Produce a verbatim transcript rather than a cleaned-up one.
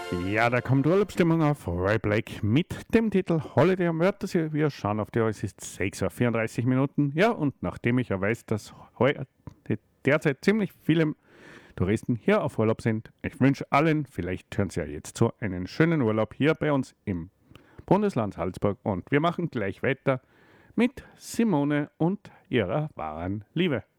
Ja, da kommt Urlaubsstimmung auf Roy Blake mit dem Titel Holiday am Wörthersee. Wir schauen auf die Uhr, es ist sechs Uhr vierunddreißig Minuten. Ja, und nachdem ich ja weiß, dass heute derzeit ziemlich viele Touristen hier auf Urlaub sind, ich wünsche allen, vielleicht hören Sie ja jetzt zu, einen schönen Urlaub hier bei uns im Bundesland Salzburg. Und wir machen gleich weiter mit Simone und ihrer wahren Liebe.